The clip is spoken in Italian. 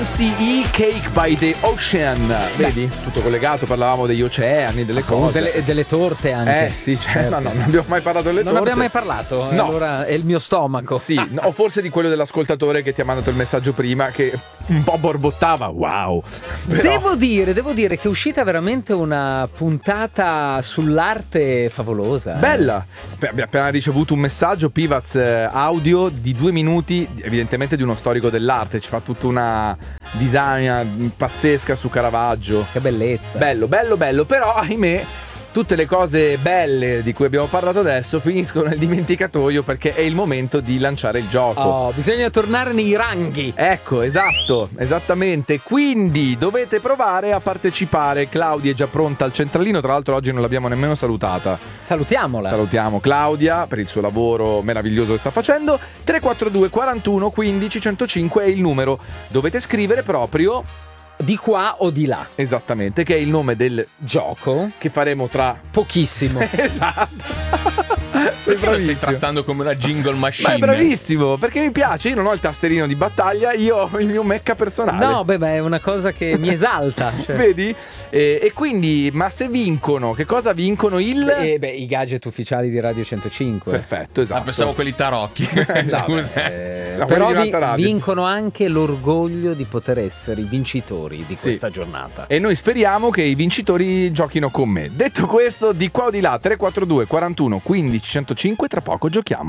CE Cake by the Ocean. Vedi? Tutto collegato, parlavamo degli oceani, delle cose. Delle torte anche. Sì, cioè, no, non abbiamo mai parlato delle torte. Non abbiamo mai parlato, no. Allora è il mio stomaco. Sì, no, o forse di quello dell'ascoltatore che ti ha mandato il messaggio prima, che un po' borbottava. Wow. Però... Devo dire che è uscita veramente una puntata sull'arte favolosa. Bella. Abbiamo appena ricevuto un messaggio Pivaz audio di 2 minuti, evidentemente di uno storico dell'arte. Ci fa tutta una design pazzesca su Caravaggio. Che bellezza. Bello, però ahimè tutte le cose belle di cui abbiamo parlato adesso finiscono nel dimenticatoio, perché è il momento di lanciare il gioco. Oh, bisogna tornare nei ranghi. Ecco, esatto, esattamente. Quindi dovete provare a partecipare. Claudia è già pronta al centralino, tra l'altro oggi non l'abbiamo nemmeno salutata. Salutiamola. Salutiamo Claudia per il suo lavoro meraviglioso che sta facendo. 342 41 15 105 è il numero. Dovete scrivere proprio di qua o di là. Esattamente, che è il nome del gioco che faremo tra pochissimo. Esatto. Sei Perché lo bravissimo. stai trattando come una jingle machine? Ma è bravissimo, perché mi piace. Io non ho il tasterino di battaglia, io ho il mio mecca personale. No, beh, è una cosa che mi esalta. Cioè. Vedi? E quindi, ma se vincono, che cosa vincono? I gadget ufficiali di Radio 105. Perfetto, esatto. Pensavo quelli tarocchi. Scusa. No, però vincono anche l'orgoglio di poter essere i vincitori di questa giornata. E noi speriamo che i vincitori giochino con me. Detto questo, di qua o di là, 342 41 15 105, tra poco giochiamo.